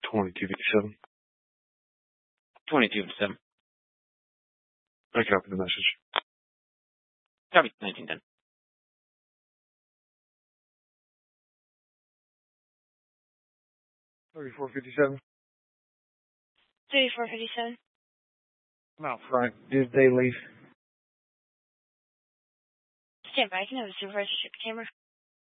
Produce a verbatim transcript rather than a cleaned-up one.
twenty-two fifty-seven. twenty-two fifty-seven. I copy the message. Copy, nineteen ten. thirty-four fifty-seven. thirty-four fifty-seven. I'm out front. Did they leave? Stand by. I can have a supervisor check the camera.